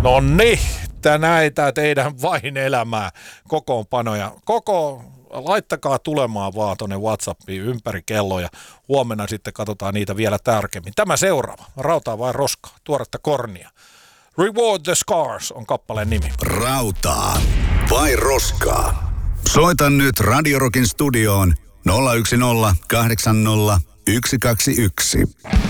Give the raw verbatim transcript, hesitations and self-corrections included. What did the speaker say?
No niin, näitä teidän vain elämää kokoonpanoja. Koko, laittakaa tulemaan vaan tuonne WhatsAppiin ympäri kelloja. Huomenna sitten katsotaan niitä vielä tarkemmin. Tämä seuraava, Rautaa vai roskaa, tuoretta kornia. Reward the Scars on kappaleen nimi. Rautaa vai roskaa? Soita nyt Radio Rockin studioon nolla yksi nolla kahdeksan nolla yksi kaksi yksi.